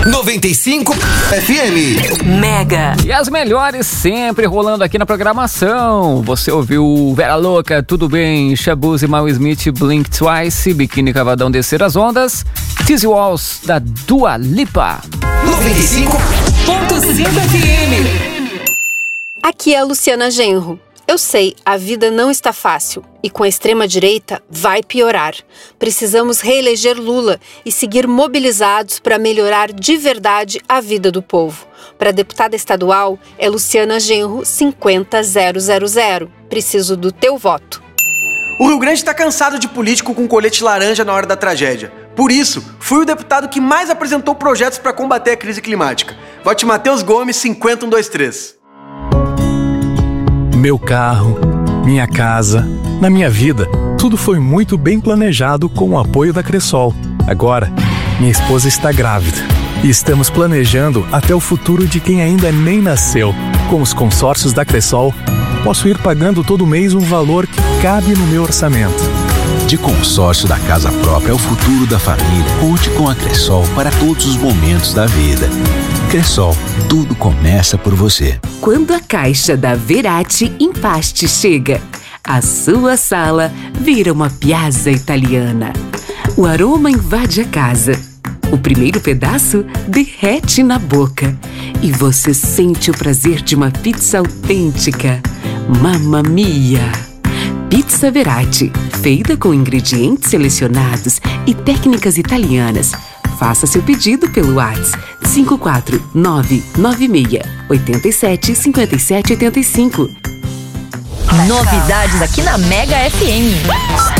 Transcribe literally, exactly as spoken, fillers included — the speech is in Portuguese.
noventa e cinco F M. Mega. E as melhores sempre rolando aqui na programação. Você ouviu Vera Louca, Tudo Bem, Shaboozey, Mal Smith, Blink Twice, Biquíni Cavadão, Descer as Ondas, Tizzy Walls da Dua Lipa. noventa e cinco Ponto cinco F M. Aqui é a Luciana Genro. Eu sei, a vida não está fácil e com a extrema-direita vai piorar. Precisamos reeleger Lula e seguir mobilizados para melhorar de verdade a vida do povo. Para deputada estadual é Luciana Genro cinquenta mil. Preciso do teu voto. O Rio Grande está cansado de político com colete laranja na hora da tragédia. Por isso, fui o deputado que mais apresentou projetos para combater a crise climática. Vote Matheus Gomes cinquenta mil cento e vinte e três. Meu carro, minha casa, na minha vida, tudo foi muito bem planejado com o apoio da Cressol. Agora, minha esposa está grávida e estamos planejando até o futuro de quem ainda nem nasceu. Com os consórcios da Cressol, posso ir pagando todo mês um valor que cabe no meu orçamento. De consórcio da casa própria ao futuro da família, conte com a Cressol para todos os momentos da vida. Cressol, tudo começa por você. Quando a caixa da Verati Impaste chega, a sua sala vira uma piazza italiana. O aroma invade a casa. O primeiro pedaço derrete na boca e você sente o prazer de uma pizza autêntica. Mamma mia! Pizza Verati, feita com ingredientes selecionados e técnicas italianas. Faça seu pedido pelo WhatsApp cinco quatro nove nove seis oito sete cinco sete oito cinco. Novidades aqui na Mega F M.